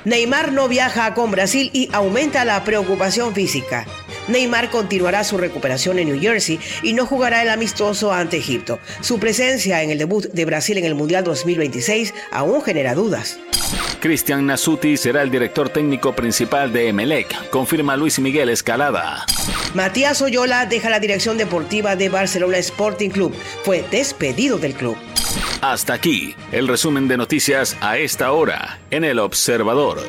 Neymar no viaja con Brasil y aumenta la preocupación física. Neymar continuará su recuperación en New Jersey y no jugará el amistoso ante Egipto. Su presencia en el debut de Brasil en el Mundial 2026 aún genera dudas. Cristian Nasuti será el director técnico principal de Emelec, confirma Luis Miguel Escalada. Matías Oyola deja la dirección deportiva de Barcelona Sporting Club. Fue despedido del club. Hasta aquí el resumen de noticias a esta hora en El Observador.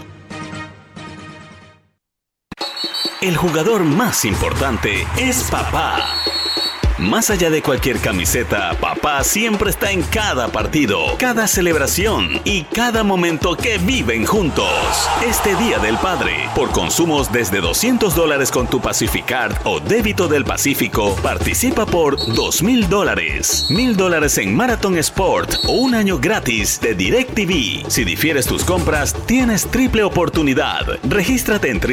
El jugador más importante es papá. Más allá de cualquier camiseta, papá siempre está en cada partido, cada celebración y cada momento que viven juntos. Este Día del Padre, por consumos desde $200 con tu Pacificard o débito del Pacífico, participa por $2,000, $1,000 en Marathon Sport o un año gratis de DirecTV. Si difieres tus compras, tienes triple oportunidad. Regístrate en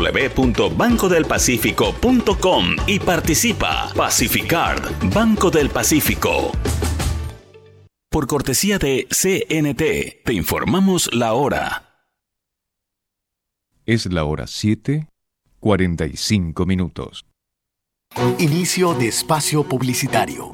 www.bancodelpacifico.com y participa. Pacificard, Banco del Pacífico. Por cortesía de CNT, te informamos la hora. Es la hora 7:45. Inicio de espacio publicitario.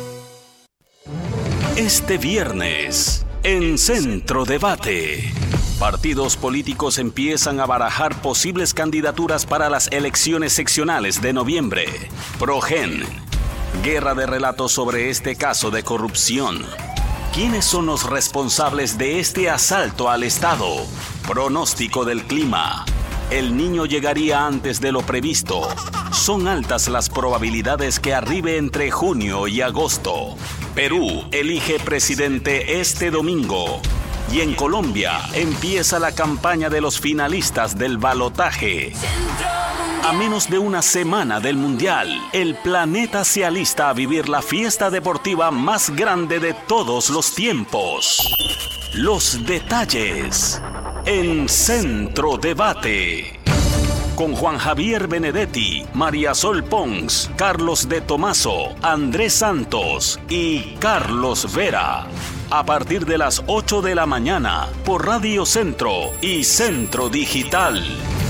Este viernes, en Centro Debate, partidos políticos empiezan a barajar posibles candidaturas para las elecciones seccionales de noviembre. Progen. Guerra de relatos sobre este caso de corrupción. ¿Quiénes son los responsables de este asalto al Estado? Pronóstico del clima. El niño llegaría antes de lo previsto. Son altas las probabilidades que arribe entre junio y agosto. Perú elige presidente este domingo. Y en Colombia empieza la campaña de los finalistas del balotaje. A menos de una semana del Mundial, el planeta se alista a vivir la fiesta deportiva más grande de todos los tiempos. Los detalles en Centro Debate. Con Juan Javier Benedetti, María Sol Pons, Carlos de Tomaso, Andrés Santos y Carlos Vera. A partir de las 8 de la mañana por Radio Centro y Centro Digital.